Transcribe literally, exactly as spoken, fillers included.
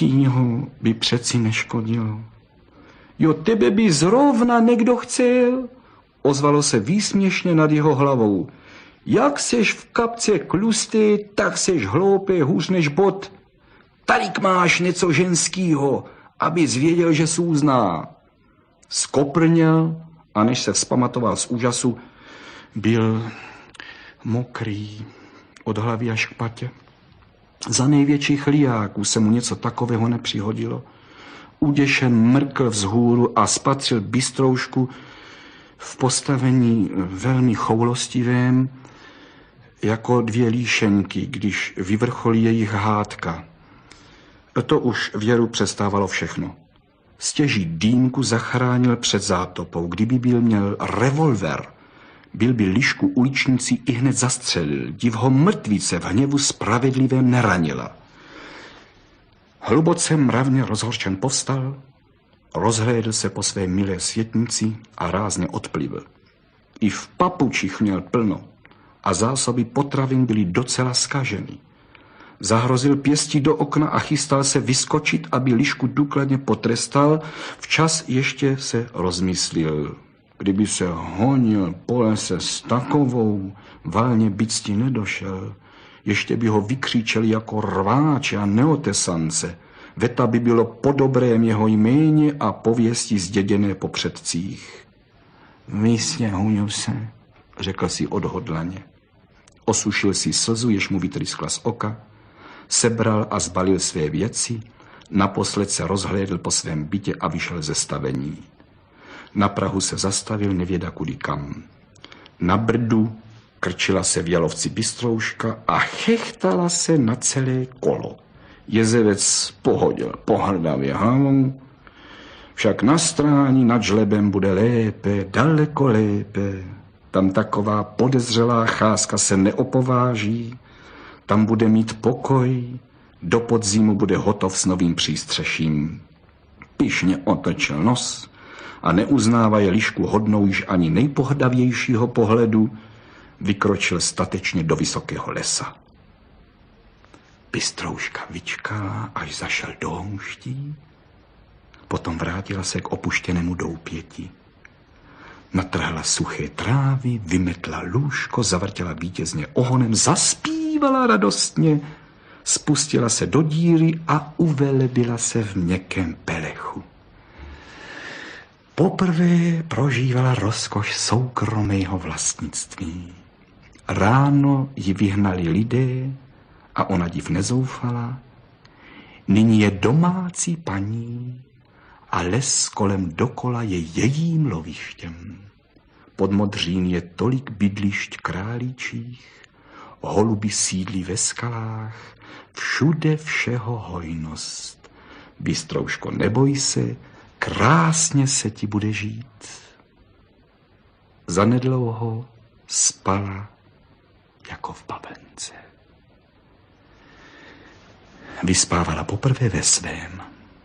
blízkýho by přeci neškodilo. Jo, tebe by zrovna někdo chcel, ozvalo se výsměšně nad jeho hlavou. Jak seš v kapce klustý, tak seš hloupý hůř než bot. Tadyk máš něco ženskýho, abys věděl, že sůzná. Skoprněl a než se vzpamatoval z úžasu, byl mokrý od hlavy až k patě. Za největších liáků se mu něco takového nepřihodilo. Uděšen mrkl vzhůru a spatřil bystroušku v postavení velmi choulostivém, jako dvě líšenky, když vyvrcholí jejich hádka. To už Věru přestávalo všechno. Stěží Dýmku zachránil před zátopou. Kdyby byl měl revolver, byl by Lišku uličníci i hned zastřelil. Div ho mrtvice v hněvu spravedlivém neranila. Hluboce mravně rozhorčen povstal, rozhlédl se po své milé světnici a rázně odplivl. I v papučích měl plno a zásoby potravin byly docela zkaženy. Zahrozil pěstí do okna a chystal se vyskočit, aby Lišku důkladně potrestal. Včas ještě se rozmyslil. Kdyby se honil po lese s takovou, valně bycti nedošel. Ještě by ho vykřičeli jako rváče a neotesance. Veta by bylo po dobrém jeho jméně a pověsti zděděné po předcích. Vysněhuňu se, řekl si odhodlaně. Osušil si slzu, jež mu vytryskla z oka, sebral a zbalil své věci, naposled se rozhlédl po svém bytě a vyšel ze stavení. Na prahu se zastavil nevěda kudy kam. Na brdu krčila se v jalovci bystrouška a chechtala se na celé kolo. Jezevec pohodil pohrdavě hlavou, však na stráni nad žlebem bude lépe, daleko lépe. Tam taková podezřelá cházka se neopováží, tam bude mít pokoj, do podzimu bude hotov s novým přístřeším. Pyšně otočil nos a neuznávaje Lišku hodnou již ani nejpohdavějšího pohledu, vykročil statečně do vysokého lesa. Bystrouška vyčkala, až zašel do houští, potom vrátila se k opuštěnému doupěti. Natrhla suché trávy, vymetla lůžko, zavrtěla vítězně ohonem, zaspívala radostně, spustila se do díry a uvelebila se v měkkém pelechu. Poprvé prožívala rozkoš soukromého vlastnictví. Ráno ji vyhnali lidé a ona div nezoufala. Nyní je domácí paní a les kolem dokola je jejím lovištěm. Pod modřín je tolik bydlišť králíčích, holuby sídlí ve skalách, všude všeho hojnost. Bystrouško, neboj se, krásně se ti bude žít. Zanedlouho spala jako v babence. Vyspávala poprvé ve svém.